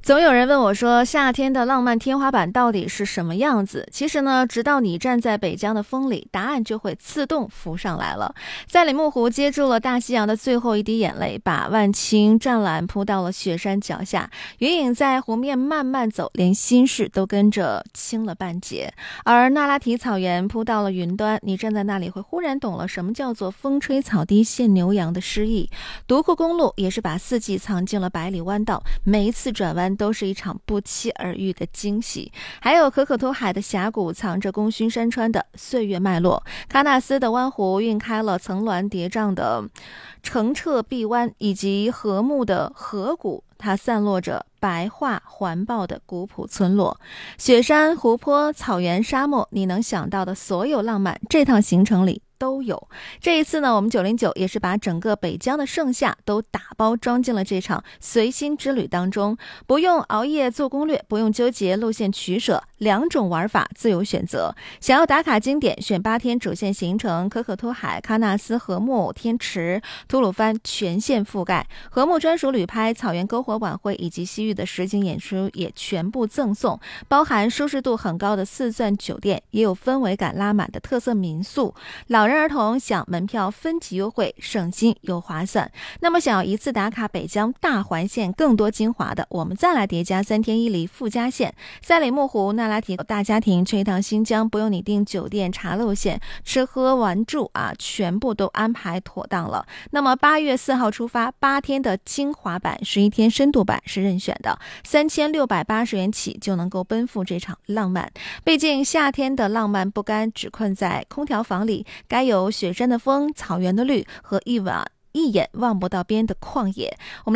总有人问我说，夏天的浪漫天花板到底是什么样子？其实呢，直到你站在北疆的风里，答案就会自动浮上来了。赛里木湖接住了大西洋的最后一滴眼泪，把万顷湛蓝铺到了雪山脚下，云影在湖面慢慢走，连心事都跟着轻了半截。而那拉提草原铺到了云端，你站在那里会忽然懂了什么叫做风吹草低见牛羊的诗意。独库公路也是把四季藏进了百里弯道，每一次转弯都是一场不期而遇的惊喜。还有可可托海的峡谷藏着功勋山川的岁月脉络，喀纳斯的湾湖晕开了层峦叠嶂的澄澈碧湾，以及和睦的河谷，它散落着白桦环抱的古朴村落。雪山、湖泊、草原、沙漠，你能想到的所有浪漫，这趟行程里都有。这一次呢，我们909也是把整个北疆的盛夏都打包装进了这场随心之旅当中，不用熬夜做攻略，不用纠结路线取舍，两种玩法自由选择。想要打卡经典，选8天主线行程，可可托海、喀纳斯、禾木、天池、吐鲁番全线覆盖，禾木专属旅拍、草原篝火晚会以及西域的实景演出也全部赠送，包含舒适度很高的4钻酒店，也有氛围感拉满的特色民宿。老人儿童享门票分级优惠，省心又划算。那么想要一次打卡北疆大环线更多精华的，我们再来叠加3天1离附加线，赛里木湖、那拉提大家庭去一趟新疆，不用你订酒店查路线，吃喝玩住全部都安排妥当了。那么8月4号出发，8天的精华版、11天深度版是任选的，3680元起就能够奔赴这场浪漫。毕竟夏天的浪漫不甘只困在空调房里，该有雪山的风、草原的绿和一眼望不到边的旷野。我们